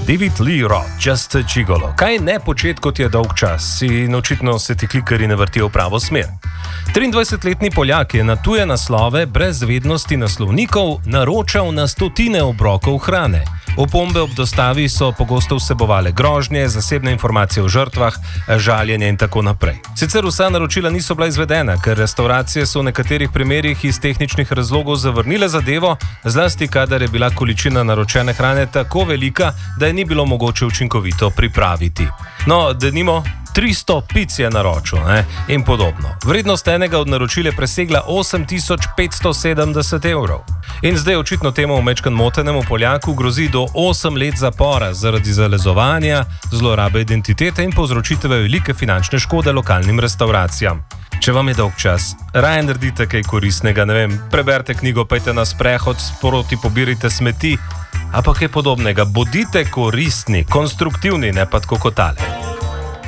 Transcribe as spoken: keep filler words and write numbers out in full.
David Lee Roth, Just a Gigolo. Kaj ne početi, kot je dolg čas in očitno se ti klikeri ne vrtijo v pravo smer. triindvajsetletni Poljak je na tuje naslove brez vednosti naslovnikov naročal na stotine obrokov hrane. Opombe ob dostavi so pogosto vsebovale grožnje, zasebne informacije o žrtvah, žaljenje in tako naprej. Sicer vsa naročila niso bila izvedena, ker restauracije so v nekaterih primerjih iz tehničnih razlogov zavrnile zadevo, zlasti kadar je bila količina naročene hrane tako velika, da je ni bilo mogoče učinkovito pripraviti. No, denimo, tristo pic je naročil, ne? In podobno. Vrednost enega od naročil je presegla osem tisoč petsto sedemdeset evrov. In zdaj očitno temu mečkan motenemu Poljaku grozi do osem let zapora zaradi zalezovanja, zlorabe identitete in povzročitve velike finančne škode lokalnim restauracijam. Če vam je dolg čas, raje naredite kaj koristnega, ne vem, preberite knjigo, pejte na sprehod, sproti pobirajte smeti, a pa kaj podobnega. Bodite koristni, konstruktivni, ne pa tako kot tale.